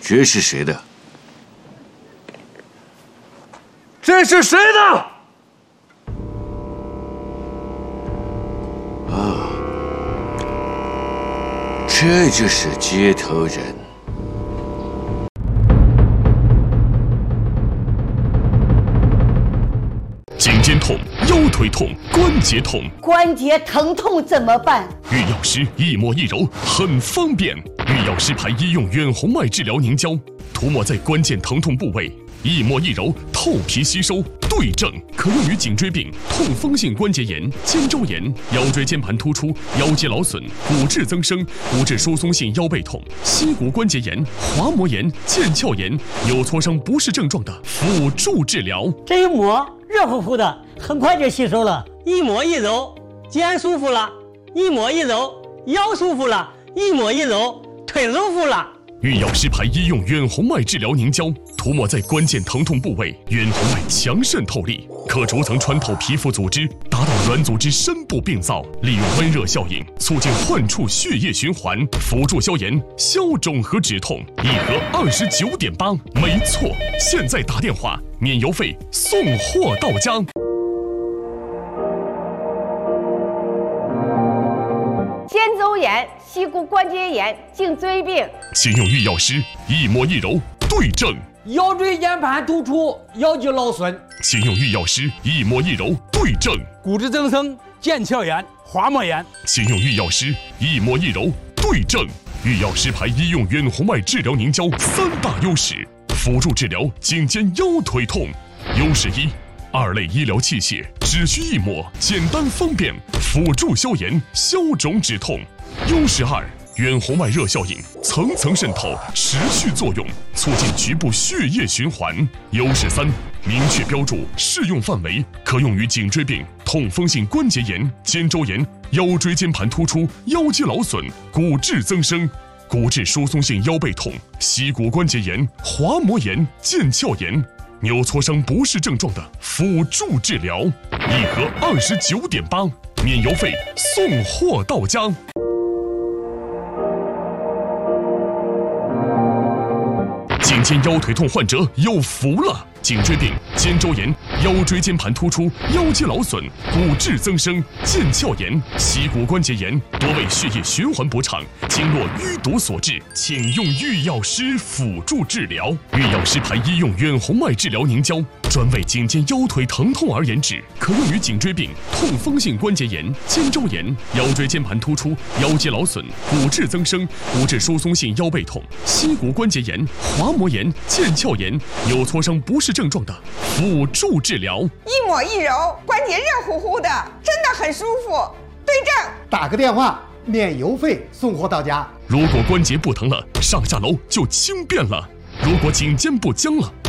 这是谁的？ 这是谁的？ 啊，这就是接头人。 颈肩痛、腰腿痛、关节痛， 关节疼痛怎么办？ 玉药师一抹一揉很方便。玉药师牌医用远红外治疗凝胶，涂抹在关键疼痛部位，一抹一揉，透皮吸收，对症，可用于颈椎病、痛风性关节炎、肩周炎、腰椎间盘突出、腰肌劳损、骨质增生、骨质疏松性腰背痛、膝骨关节炎、滑膜炎、腱鞘炎、扭挫伤不适症状的辅助治疗。 这一抹热乎乎的，很快就吸收了。一抹一揉，肩舒服了；一抹一揉，腰舒服了；一抹一揉，腿舒服了。 玉药师牌医用远红外治疗凝胶，涂抹在关键疼痛部位，远红外强渗透力，可逐层穿透皮肤组织，达到软组织深部病灶，利用温热效应促进患处血液循环，辅助消炎、消肿和止痛。一盒29.8，没错，现在打电话免邮费，送货到家。 肩周炎、膝骨关节炎、颈椎病， 请用玉药师一抹一揉，对症。 腰椎间盘突出、腰肌劳损， 请用玉药师一抹一揉，对症。 骨质增生、腱鞘炎、滑膜炎， 请用玉药师一抹一揉，对症。玉药师牌医用远红外治疗凝胶3大优势，辅助治疗颈肩腰腿痛。优势1，二类医疗器械，只需一抹，简单方便，辅助消炎、消肿止痛。优势2，远红外热效应层层渗透，持续作用，促进局部血液循环。优势3，明确标注适用范围，可用于颈椎病、痛风性关节炎、肩周炎、腰椎间盘突出、腰肌劳损、骨质增生、骨质疏松性腰背痛、膝骨关节炎、滑膜炎、腱鞘炎、扭挫伤不适症状的辅助治疗。一盒29.8，免邮费，送货到家。颈肩腰腿痛患者有福了！颈椎病、肩周炎、腰椎间盘突出、腰肌劳损、骨质增生、腱鞘炎、膝骨关节炎多为血液循环不畅、经络淤堵所致，请用玉药师辅助治疗。玉药师牌医用远红外治疗凝胶，专为颈肩腰腿疼痛而研制，可用于颈椎病、痛风性关节炎、肩周炎、腰椎间盘突出、腰肌劳损、骨质增生、骨质疏松性腰背痛、膝骨关节炎、滑膜炎、腱鞘炎、扭挫伤不适症状的辅助治疗。 一抹一揉，关节热乎乎的，真的很舒服。对症， 打个电话，免邮费，送货到家。 如果关节不疼了，上下楼就轻便了；如果颈肩不僵了，